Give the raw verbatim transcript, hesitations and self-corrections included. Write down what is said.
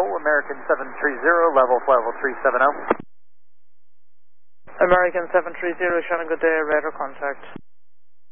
American seven three zero, level flight level three seven zero. American seven three zero, showing good day, radar contact.